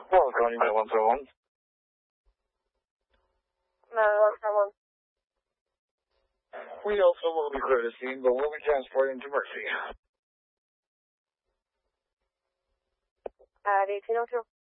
Well, calling you 171. 911. We also will be clear to scene, but we'll be transporting to Mercy. At 1802.